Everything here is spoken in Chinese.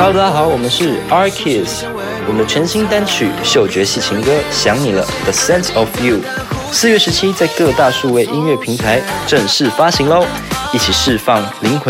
Hello， 大家好，我们是 R-Kids， 我们的全新单曲嗅觉系情歌《想你了》The Sense of You， 4月17在各大数位音乐平台正式发行喽！一起释放灵魂